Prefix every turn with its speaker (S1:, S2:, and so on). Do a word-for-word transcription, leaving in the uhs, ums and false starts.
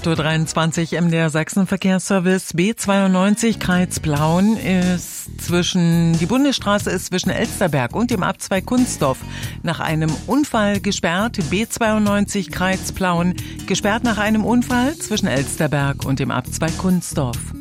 S1: acht Uhr dreiundzwanzig M D R Sachsen-Verkehrsservice. B zweiundneunzig Kreuz-Plauen ist zwischen, die Bundesstraße ist zwischen Elsterberg und dem Abzweig Kunstdorf nach einem Unfall gesperrt. B zweiundneunzig Kreuz-Plauen gesperrt nach einem Unfall zwischen Elsterberg und dem Abzweig Kunstdorf.